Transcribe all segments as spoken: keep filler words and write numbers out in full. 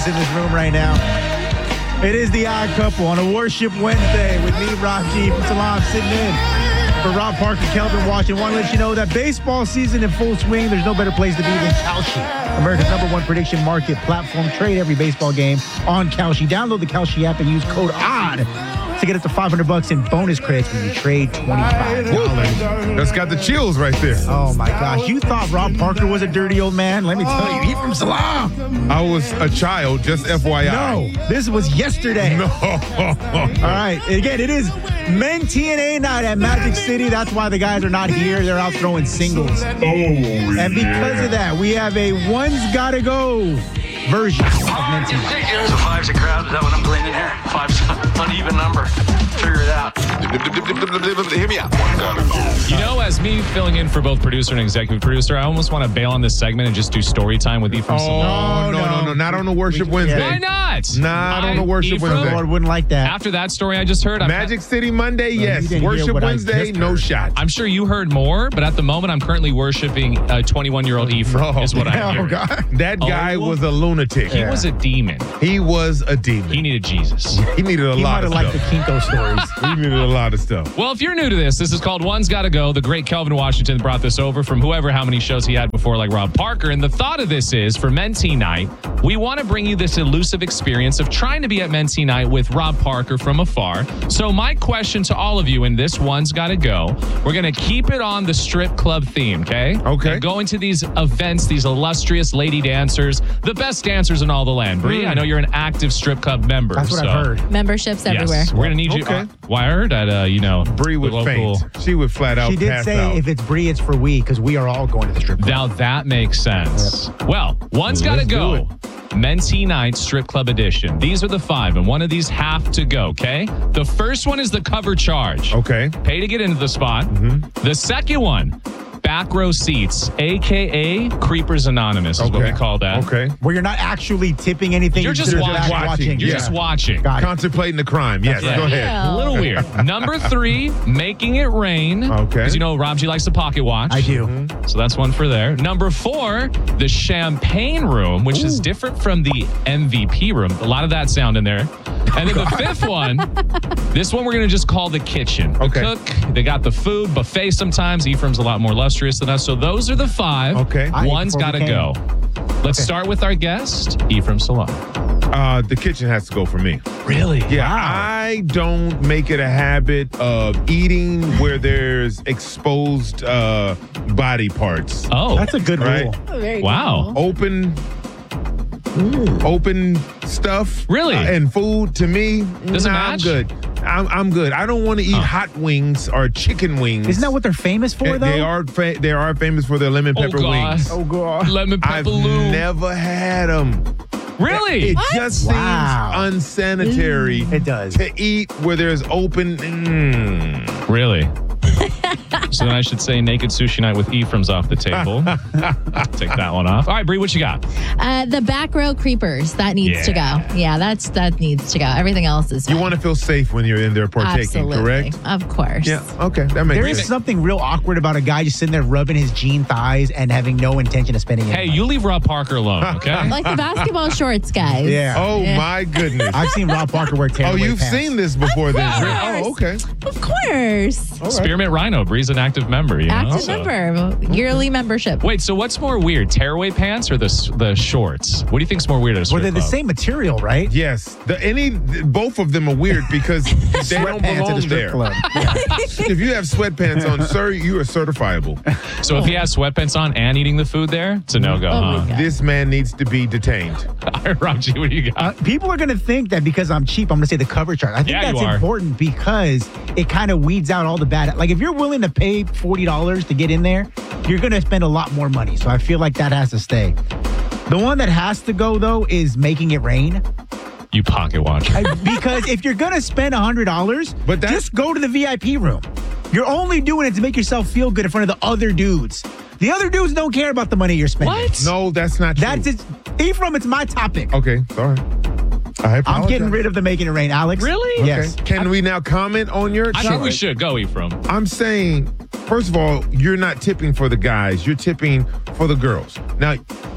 in this room right now. It is the Odd Couple on a Worship Wednesday with me, Rob G. from Salam, sitting in for Rob Parker, Kelvin Washington. Want to let you know that baseball season in full swing. There's no better place to be than Kalshi, America's number one prediction market platform. Trade every baseball game on Kalshi. Download the Kalshi app and use code ODD to get up to five hundred bucks in bonus credits when you trade twenty-five dollars. That's got the chills right there. Oh, my gosh. You thought Rob Parker was a dirty old man? Let me tell you, he from Salam. I was a child, just F Y I. No, this was yesterday. No. All right. Again, it is Men T N A night at Magic City. That's why the guys are not here. They're out throwing singles. Oh, And because of that, we have a one's gotta go version of Men T N A. So five's a crowd. Is that what I'm playing in here? Five's an uneven number. Figure it out. Hear me out. You know, as me filling in for both producer and executive producer, I almost want to bail on this segment and just do story time with Ephraim. Oh, Salam. no, no, no, not on the Worship Wednesday. Why not? Not on the I- Worship Ephraim, Wednesday. Lord wouldn't like that. After that story I just heard, I'm, Magic City Monday, yes. you didn't hear Worship what I Wednesday, just no heard. shot. I'm sure you heard more, but at the moment I'm currently worshiping a twenty-one-year-old Ephraim, Oh, is what I'm Oh, hearing. God. That guy Oh. was a lunatic. He was a demon. He was a demon. He needed Jesus. He needed a He lot might of have liked the stuff. Kinko stories. He needed a lot of stuff. Well, if you're new to this, this is called One's Gotta Go. The great Kelvin Washington brought this over from whoever, how many shows he had before, like Rob Parker. And the thought of this is, for Mentee Night, we want to bring you this elusive experience of trying to be at Mentee Night with Rob Parker from afar. So my question to all of you in this One's Gotta Go, we're going to keep it on the strip club theme, okay? Okay. And go into these events, these illustrious lady dancers, the best dancers in all the land. Bree, Mm. I know you're an active strip club member. That's what so- I've heard. Memberships everywhere. Yes, we're going to need you. Okay. Uh, well, I heard at, uh, you know, Bree would the local- faint. She would flat out She did pass say out. if it's Bree, it's for we, because we are all going to the strip club. Now that makes sense. Well, one's got to Let's do go. it. Mentee Night Strip Club Edition. These are the five, and one of these have to go, okay? The first one is the cover charge. Okay. Pay to get into the spot. The second one, back row seats, a k a. Creepers Anonymous is what we Okay. call that. Okay. Where you're not actually tipping anything. You're just just watching. watching. You're Yeah. just watching. Got it. Contemplating the crime. Yes, right. go ahead. Yeah. A little weird. Number three, making it rain. Okay. Because you know Rob G likes to pocket watch. I do. So that's one for there. Number four, the champagne room, which is different from the M V P room. A lot of that sound in there. And then the fifth one, this one we're going to just call the kitchen. The Okay. cook, they got the food, buffet sometimes. Ephraim's a lot more illustrious than us. So those are the five. Okay. I ate One's before got we to go. Let's start with our guest, Ephraim Salam. Uh, the kitchen has to go for me. Really? Yeah, I don't make it a habit of eating where there's exposed uh, body parts. Oh, That's a good Right. rule. Oh, very wow. cool. Open, open stuff. Really? uh, and food to me. Doesn't nah, I'm match? good. I'm, I'm good. I don't want to eat Oh. hot wings or chicken wings. Isn't that what they're famous for, they, though? they are? Fa- they are famous for their lemon Oh, pepper God. wings. Oh, God. Lemon I've pepperoo. never had them. Really? It just Wow. seems unsanitary It does. to eat where there's open. Mm. Really? So then I should say naked sushi night with Ephraim's off the table. Take that one off. All right, Bree, what you got? Uh, the back row creepers, that needs to Yeah. go. Yeah, that's that needs to go. Everything else is You fine. want to feel safe when you're in there partaking, Absolutely. correct? Of course. Yeah. Okay, that makes There sense. is something real awkward about a guy just sitting there rubbing his jean thighs and having no intention of spending any Hey, money. you leave Rob Parker alone, okay? Like the basketball shorts, guys. Yeah. Oh Yeah. my goodness. I've seen Rob Parker wear Oh, tearaway you've pants. seen this before then. course. Oh, okay. Of course. All right. Spearmint Rhino. Bree's an active member, you know? Active So- member. Yearly membership. Wait, so what's more weird, tearaway pants or the s- the shorts? What do you think's more weird at a Well, strip they're the club? same material, right? Yes. The any both of them are weird because they don't Sweatpants at belong the strip there. club. If you have sweatpants on, sir, you are certifiable. So if he has sweatpants on and eating the food there, it's a no-go, Oh, my huh? God. This man needs to be detained. All right, Rob G, what do you got? Uh, people are going to think that because I'm cheap, I'm going to say the cover chart. I think Yeah, you that's are. important because it kind of weeds out all the bad. Like if you're willing to pay forty dollars to get in there, you're going to spend a lot more money. So I feel like that has to stay. The one that has to go, though, is making it rain. You pocket watcher. I- because if you're going to spend one hundred dollars, But that's- just go to the V I P room. You're only doing it to make yourself feel good in front of the other dudes. The other dudes don't care about the money you're spending. What? No, that's not true. That's it. Ephraim, it's my topic. Okay, sorry. I I'm getting apologize. rid of the making it rain, Alex. Really? Yes. Okay. Can we now comment on your I choice? think we should. Go, Ephraim. I'm saying, first of all, you're not tipping for the guys. You're tipping for the girls. Now,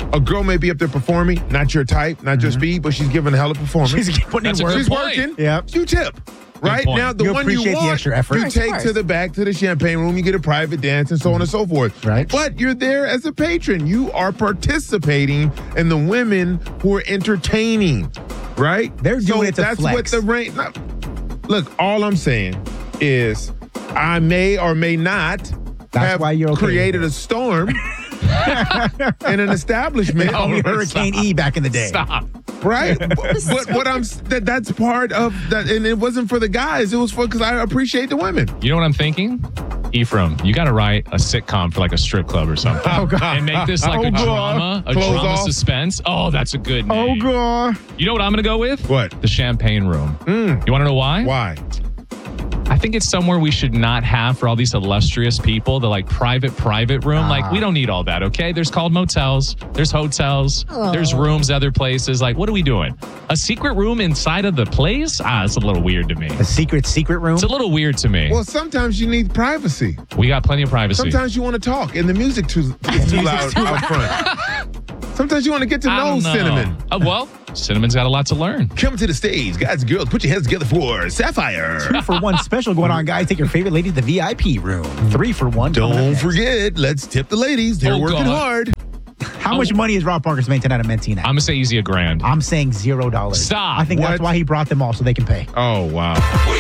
A girl may be up there performing, not your type, not your speed, but she's giving a hell of a performance. She's putting That's in a work. good She's point. working. Yep. You tip. Right point. now, the You one you appreciate the want, extra effort. you Of take course. to the back to the champagne room. You get a private dance and so on and so forth. Right. But you're there as a patron. You are participating in the women who are entertaining. Right. They're so doing it to that's flex. what the range. Look, all I'm saying is, I may or may not That's have why you're okay created with a storm in an establishment. Oh, Hurricane E back in the day. Stop. Right, but, but what I'm that that's part of that, and it wasn't for the guys. It was for because I appreciate the women. You know what I'm thinking? Ephraim, you got to write a sitcom for like a strip club or something. Oh, God. And make this like Oh, a God. drama, a Close drama off. suspense. Oh, that's a good Oh, name. God. You know what I'm going to go with? What? The Champagne Room. Mm. You want to know why? Why? I think it's somewhere we should not have for all these illustrious people, the like private, private room. Ah. Like, we don't need all that, okay? There's called motels, there's hotels, Oh. there's rooms, other places. Like, what are we doing? A secret room inside of the place? Ah, it's a little weird to me. A secret, secret room? It's a little weird to me. Well, sometimes you need privacy. We got plenty of privacy. Sometimes you want to talk, and the music too is too loud out front. Sometimes you want to get to I know don't know. Cinnamon. Uh, well, Cinnamon's got a lot to learn. Come to the stage, guys and girls. Put your heads together for Sapphire. Two for one special going on, guys. Take your favorite lady to the V I P room. Three for one. coming up Don't next. forget, let's tip the ladies. They're Oh, working God. hard. How much money is Rob Parker's making tonight at Mentee night? I'm going to say easy a grand. I'm saying zero dollars. Stop. I think What? that's why he brought them all so they can pay. Oh, wow.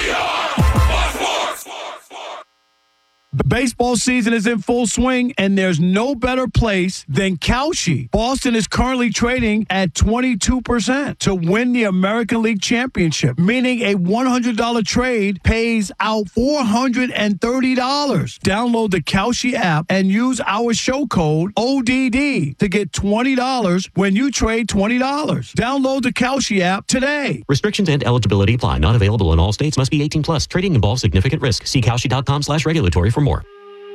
Baseball season is in full swing, and there's no better place than Kalshi. Boston is currently trading at twenty-two percent to win the American League Championship, meaning a one hundred dollars trade pays out four hundred thirty dollars. Download the Kalshi app and use our show code O D D to get twenty dollars when you trade twenty dollars. Download the Kalshi app today. Restrictions and eligibility apply. Not available in all states. Must be eighteen plus. Trading involves significant risk. See Kalshi.com slash regulatory for more.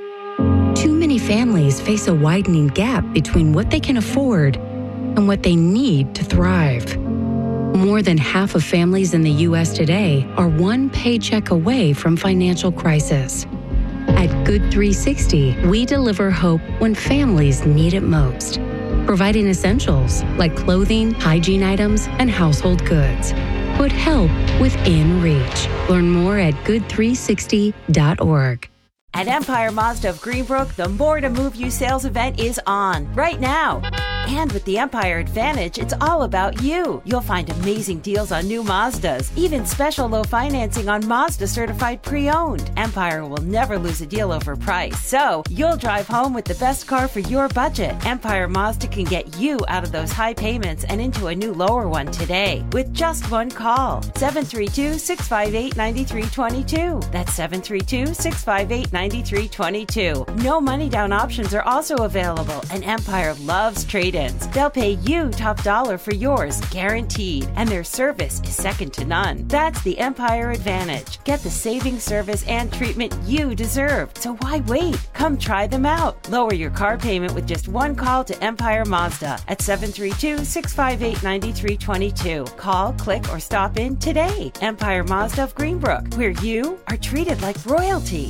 Too many families face a widening gap between what they can afford and what they need to thrive. More than half of families in the U S today are one paycheck away from financial crisis. At Good three sixty, we deliver hope when families need it most, providing essentials like clothing, hygiene items, and household goods. Put help within reach. Learn more at good three sixty dot org. At Empire Mazda of Greenbrook, the More to Move You sales event is on right now. And with the Empire Advantage, it's all about you. You'll find amazing deals on new Mazdas, even special low financing on Mazda certified pre-owned. Empire will never lose a deal over price, so you'll drive home with the best car for your budget. Empire Mazda can get you out of those high payments and into a new lower one today with just one call. seven three two, six five eight, nine three two two. That's seven three two, six five eight, nine three two two. No money down options are also available, and Empire loves trade-ins. They'll pay you top dollar for yours, guaranteed, and their service is second to none. That's the Empire Advantage. Get the saving service and treatment you deserve. So why wait? Come try them out. Lower your car payment with just one call to Empire Mazda at seven three two, six five eight, nine three two two. Call, click, or stop in today. Empire Mazda of Greenbrook, where you are treated like royalty.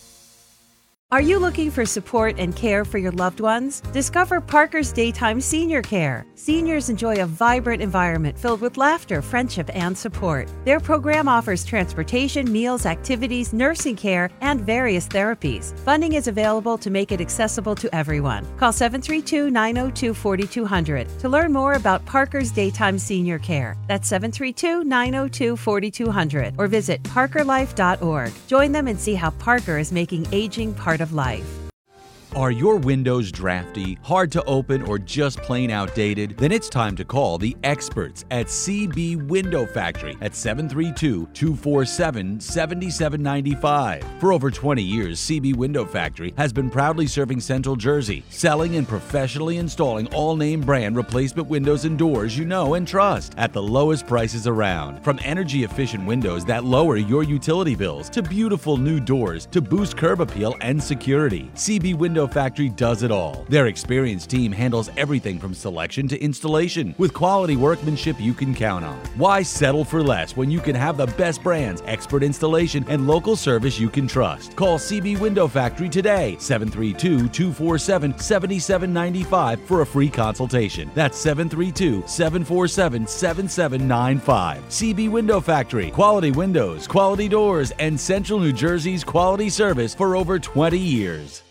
Are you looking for support and care for your loved ones? Discover Parker's Daytime Senior Care. Seniors enjoy a vibrant environment filled with laughter, friendship, and support. Their program offers transportation, meals, activities, nursing care, and various therapies. Funding is available to make it accessible to everyone. Call seven three two, nine zero two, four two zero zero to learn more about Parker's Daytime Senior Care. That's seven three two, nine zero two, four two zero zero or visit parker life dot org. Join them and see how Parker is making aging part of life. Are your windows drafty, hard to open, or just plain outdated? Then it's time to call the experts at C B Window Factory at seven three two, two four seven, seven seven nine five. For over twenty years, C B Window Factory has been proudly serving Central Jersey, selling and professionally installing all name brand replacement windows and doors you know and trust at the lowest prices around. From energy efficient windows that lower your utility bills to beautiful new doors to boost curb appeal and security, C B Window Window Factory does it all. Their experienced team handles everything from selection to installation with quality workmanship you can count on. Why settle for less when you can have the best brands, expert installation, and local service you can trust? Call C B Window Factory today, seven three two, two four seven, seven seven nine five for a free consultation. That's seven three two, seven four seven, seven seven nine five. C B Window Factory. Quality windows, quality doors, and Central New Jersey's quality service for over twenty years.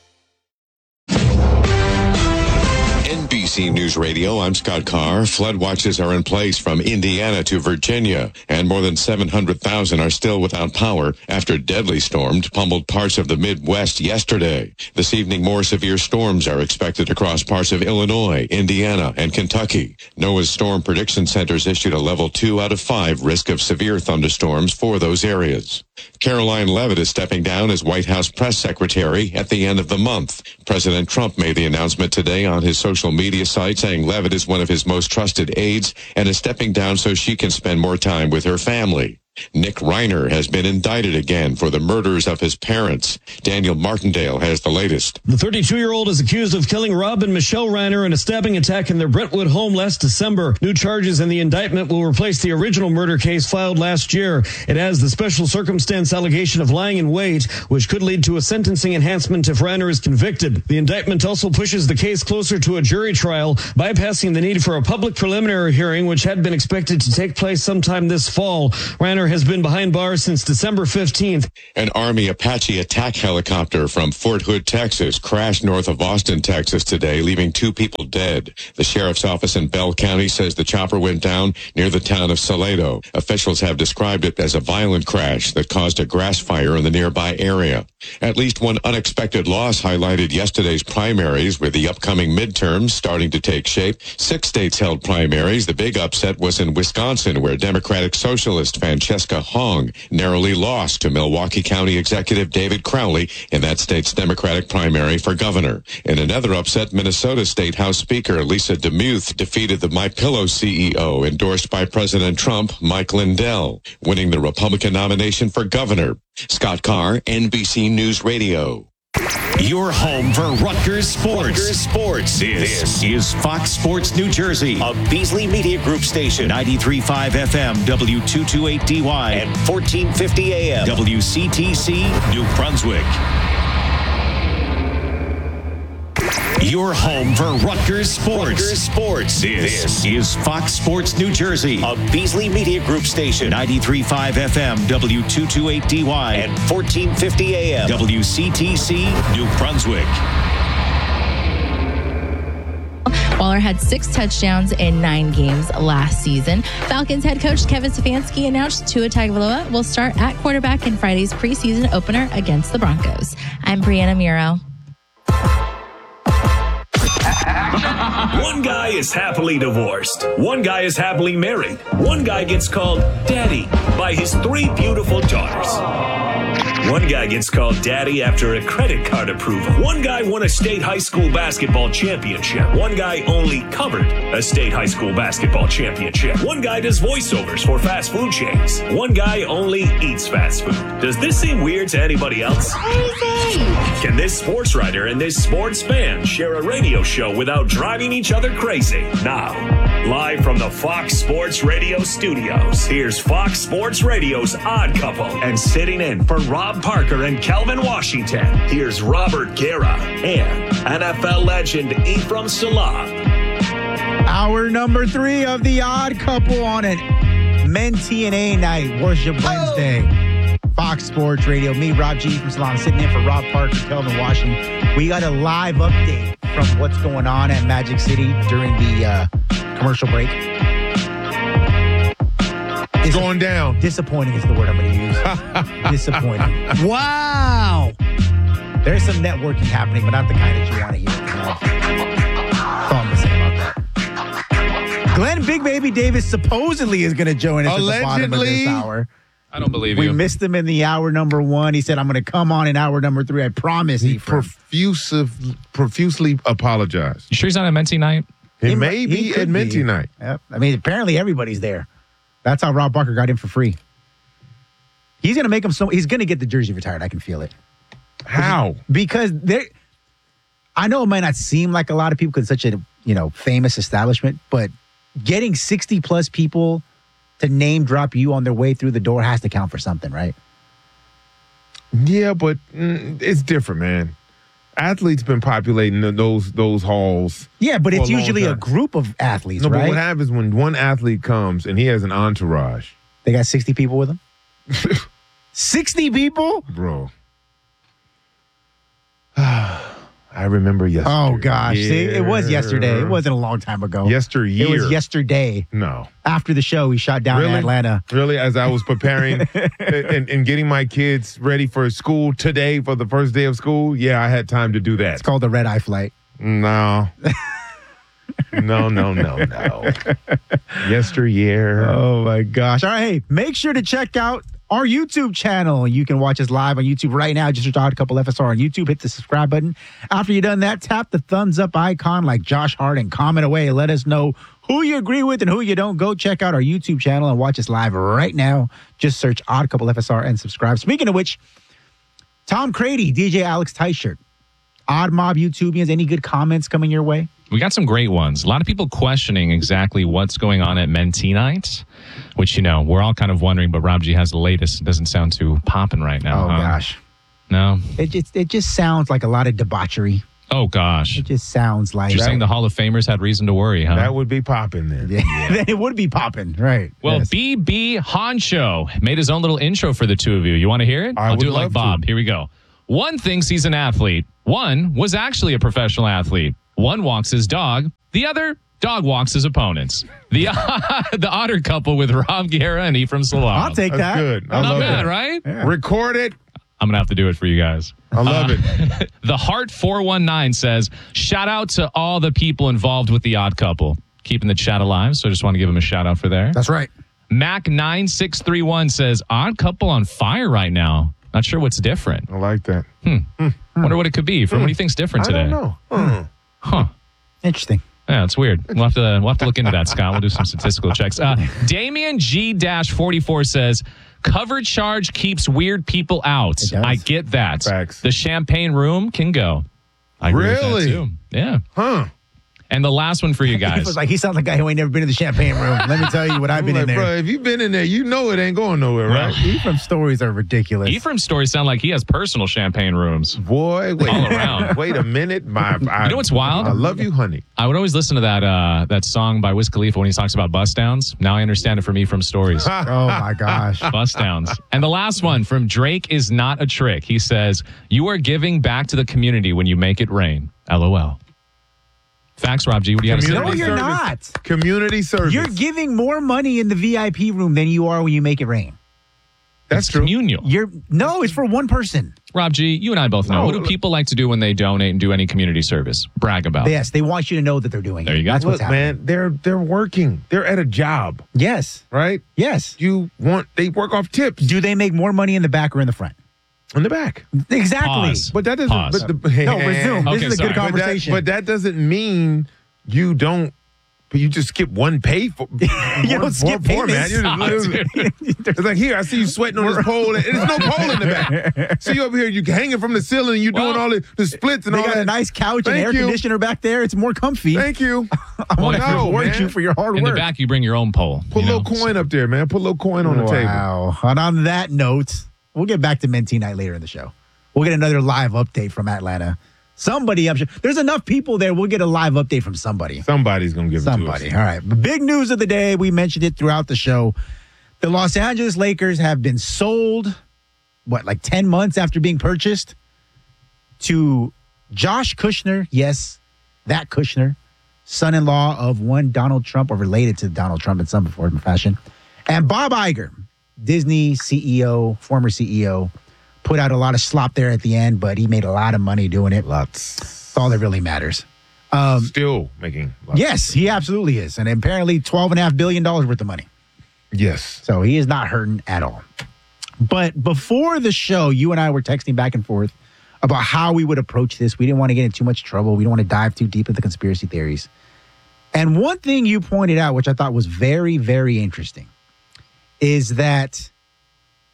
N B C News Radio, I'm Scott Carr. Flood watches are in place from Indiana to Virginia, and more than seven hundred thousand are still without power after deadly storms pummeled parts of the Midwest yesterday. This evening, more severe storms are expected across parts of Illinois, Indiana, and Kentucky. NOAA's Storm Prediction Centers issued a level two out of five risk of severe thunderstorms for those areas. Caroline Leavitt is stepping down as White House press secretary at the end of the month. President Trump made the announcement today on his social media site, saying Leavitt is one of his most trusted aides and is stepping down so she can spend more time with her family. Nick Reiner has been indicted again for the murders of his parents. Daniel Martindale has the latest. The thirty-two-year-old is accused of killing Rob and Michelle Reiner in a stabbing attack in their Brentwood home last December. New charges in the indictment will replace the original murder case filed last year. It has the special circumstance allegation of lying in wait, which could lead to a sentencing enhancement if Reiner is convicted. The indictment also pushes the case closer to a jury trial, bypassing the need for a public preliminary hearing, which had been expected to take place sometime this fall. Reiner has been behind bars since December fifteenth. An Army Apache attack helicopter from Fort Hood, Texas, crashed north of Austin, Texas today, leaving two people dead. The sheriff's office in Bell County says the chopper went down near the town of Salado. Officials have described it as a violent crash that caused a grass fire in the nearby area. At least one unexpected loss highlighted yesterday's primaries, with the upcoming midterms starting to take shape. Six states held primaries. The big upset was in Wisconsin, where Democratic Socialist Francesca Hong narrowly lost to Milwaukee County Executive David Crowley in that state's Democratic primary for governor. In another upset, Minnesota State House Speaker Lisa DeMuth defeated the MyPillow C E O endorsed by President Trump, Mike Lindell, winning the Republican nomination for governor. Scott Carr, N B C News Radio. Your home for Rutgers Sports. Rutgers Sports. This, this is Fox Sports New Jersey, a Beasley Media Group station, ninety-three point five F M, W two twenty-eight D Y, and fourteen fifty A M, W C T C, New Brunswick. Your home for Rutgers Sports. Rutgers Sports. This, this is Fox Sports New Jersey, a Beasley Media Group station, ninety-three point five F M, W two twenty-eight D Y, and fourteen fifty A M, W C T C, New Brunswick. Waller had six touchdowns in nine games last season. Falcons head coach Kevin Stefanski announced Tua Tagovailoa will start at quarterback in Friday's preseason opener against the Broncos. I'm Brianna Muro. One guy is happily divorced. One guy is happily married. One guy gets called daddy by his three beautiful daughters. One guy gets called daddy after a credit card approval. One guy won a state high school basketball championship. One guy only covered a state high school basketball championship. One guy does voiceovers for fast food chains. One guy only eats fast food. Does this seem weird to anybody else? Crazy! Can this sports writer and this sports fan share a radio show without driving each other crazy? Now, live from the Fox Sports Radio studios, here's Fox Sports Radio's Odd Couple, and sitting in for Rob Parker and Calvin Washington, here's Robert Guerra and N F L legend Ephraim Salah. Hour number three of the Odd Couple on an Men T N A night, Worship Wednesday. Oh. Fox Sports Radio. Me, Rob G. from Salon, sitting in for Rob Parker, Calvin Washington. We got a live update from what's going on at Magic City during the uh, commercial break. It's going down. Disappointing is the word I'm going to use. Disappointing. Wow. There's some networking happening, but not the kind that you want to hear. That's all I'm going to say about that. Glenn Big Baby Davis supposedly is going to join us Allegedly. at the bottom of this hour. I don't believe we you. We missed him in the hour number one. He said, I'm going to come on in hour number three. I promise. He profusive, profusely apologized. You sure he's not at Menti night? He, he may be at Menti be. night. Yep. I mean, apparently everybody's there. That's how Rob Parker got in for free. He's going to make him so. He's going to get the jersey retired. I can feel it. How? Because they. I know it might not seem like a lot of people because it's such a, you know, famous establishment, but getting sixty plus people to name drop you on their way through the door has to count for something, right? Yeah, but mm, it's different, man. Athletes been populating those those halls. Yeah, but for it's a long usually a time. group of athletes, No, right? but what happens when one athlete comes and he has an entourage? They got sixty people with him? sixty people? Bro. I remember yesterday. Oh, gosh. See, it was yesterday. It wasn't a long time ago. Yesteryear. It was yesterday. No. After the show, we shot down Really? in Atlanta. Really? As I was preparing and, and getting my kids ready for school today for the first day of school, yeah, I had time to do that. It's called the red eye flight. No. No, no, no, no. Yesteryear. Oh, my gosh. All right, hey, make sure to check out our YouTube channel. You can watch us live on YouTube right now. Just search Odd Couple F S R on YouTube. Hit the subscribe button. After you've done that, tap the thumbs up icon like Josh Hart and comment away. Let us know who you agree with and who you don't. Go check out our YouTube channel and watch us live right now. Just search Odd Couple F S R and subscribe. Speaking of which, Tom Crady, D J Alex Tyshirt, Odd Mob YouTubians, any good comments coming your way? We got some great ones. A lot of people questioning exactly what's going on at Mentee Night, which, you know, we're all kind of wondering, but Rob G has the latest. It doesn't sound too popping right now. Oh, huh? gosh. No? It just, it just sounds like a lot of debauchery. Oh, gosh. It just sounds like... You're saying the Hall of Famers had reason to worry, huh? That would be popping then. Yeah, then it would be popping, right. Well, Yes. B B Honcho made his own little intro for the two of you. You want to hear it? I I'll do would it like love Bob. to. Here we go. One thinks he's an athlete. One was actually a professional athlete. One walks his dog. The other dog walks his opponents. The the otter couple with Rob Guerra and Ephraim Salam. I'll take That's that. good. I Not love bad, it. right? Yeah. Record it. I'm going to have to do it for you guys. I love Uh, it. The Heart four one nine says, shout out to all the people involved with the odd couple. Keeping the chat alive, so I just want to give him a shout out for there. That's right. Mac nine six three one says, odd couple on fire right now. Not sure what's different. I like that. Wonder what it could be. From what do you think's different I today? don't know. Hmm. Huh. Interesting. Yeah, it's weird. We'll have to we'll have to look into that, Scott. We'll do some statistical checks. Uh, Damien G forty-four says, cover charge keeps weird people out. It does. I get that. Facts. The champagne room can go. I agree with that Really? too. Yeah. Huh. And the last one for you He guys. was like, he sounds like a guy who ain't never been in the champagne room. Let me tell you what I've been Like, in there. bro, if you've been in there, you know it ain't going nowhere, right? Ephraim's stories are ridiculous. Ephraim's stories sound like he has personal champagne rooms. Boy, wait, All around. wait a minute. My, I, You know what's wild? I love you, honey. I would always listen to that uh, that song by Wiz Khalifa when he talks about bust downs. Now I understand it from Ephraim's stories. Oh, my gosh. Bust downs. And the last one from Drake is not a trick. He says, you are giving back to the community when you make it rain. LOL. Facts, Rob G. What do you got to say? No, Community you're service. not. Community service. You're giving more money in the V I P room than you are when you make it rain. That's It's true. communal. You're no, it's for one person. Rob G, you and I both know. No. What do people like to do when they donate and do any community service? Brag about. Yes, they want you to know that they're doing There it. you go. That's what's Look, happening. man, they're they're working. They're at a job, Yes. right? Yes. You want they work off tips Do they make more money in the back or in the front? in the back. Exactly. Pause. But that doesn't. Pause. But the, No, resume. Okay, this is a sorry. good But But that, conversation. but that doesn't mean you don't. But you just skip one pay for. You one- don't skip one format. payments. You Stop, just- It's like, here, I see you sweating on this pole. And there's no pole in the back. See you over here, you hanging from the ceiling, and you doing Well, all the, the splits and They all got that. a nice couch and Thank air you. conditioner back there. It's more comfy. Thank you. I want Well, to no, reward man. you for your hard In work. the back, you bring your own pole. Put a you little know? coin up there, man. Put a little coin on the table. Wow. And on that note, we'll get back to Mentee Night later in the show. We'll get another live update from Atlanta. Somebody, I'm sure. There's enough people there. We'll get a live update from somebody. Somebody's going to give Somebody. it to All us. right. The big news of the day, we mentioned it throughout the show. The Los Angeles Lakers have been sold, what, like ten months after being purchased to Josh Kushner. Yes, that Kushner, son-in-law of one Donald Trump or related to Donald Trump in some form or fashion. And Bob Iger, Disney C E O, former C E O, put out a lot of slop there at the end, but he made a lot of money doing it. Lots. That's all that really matters. Um, Still making lots. yes, he absolutely is. And apparently twelve and a half billion dollars worth of money. Yes. So he is not hurting at all. But before the show, you and I were texting back and forth about how we would approach this. We didn't want to get in too much trouble. We don't want to dive too deep into conspiracy theories. And one thing you pointed out, which I thought was very, very interesting, is that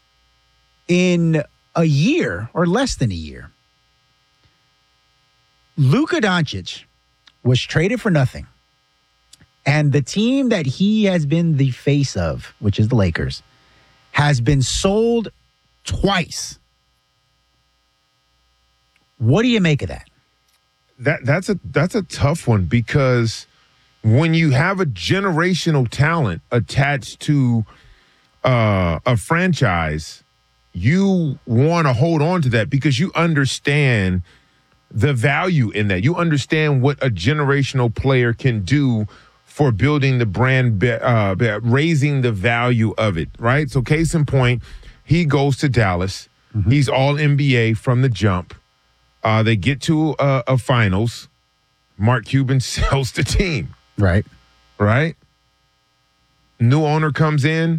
in a year or less than a year, Luka Doncic was traded for nothing. And the team that he has been the face of, which is the Lakers, has been sold twice. What do you make of that? That that's a that's a tough one, because when you have a generational talent attached to uh, a franchise, you want to hold on to that because you understand the value in that. You understand what a generational player can do for building the brand, uh, raising the value of it, right? So case in point, he goes to Dallas. Mm-hmm. He's all N B A from the jump. Uh, they get to a, a finals. Mark Cuban sells the team. Right. Right? New owner comes in.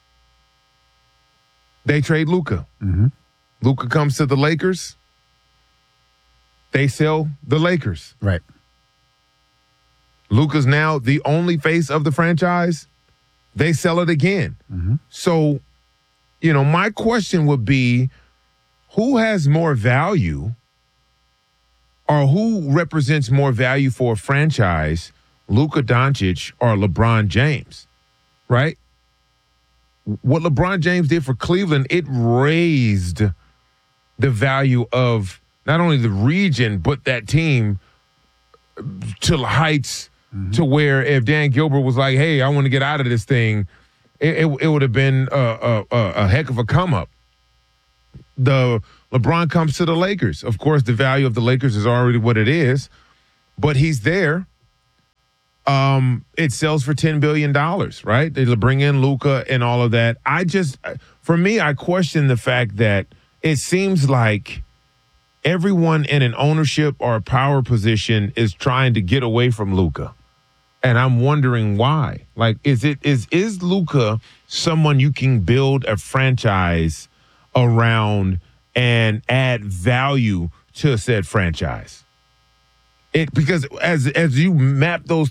They trade Luka. Mm-hmm. Luka comes to the Lakers. They sell the Lakers. Right. Luka's now the only face of the franchise. They sell it again. Mm-hmm. So, you know, my question would be, who has more value, or who represents more value for a franchise, Luka Doncic or LeBron James, right? What LeBron James did for Cleveland, it raised the value of not only the region, but that team to heights mm-hmm. to where if Dan Gilbert was like, hey, I want to get out of this thing, it, it, it would have been a, a, a heck of a come up. The LeBron comes to the Lakers. Of course, the value of the Lakers is already what it is, but he's there. Um, it sells for ten billion dollars, right? They bring in Luka and all of that. I just, for me, I question the fact that it seems like everyone in an ownership or a power position is trying to get away from Luka. And I'm wondering why. Like, is it is is Luka someone you can build a franchise around and add value to said franchise? It because as as you map those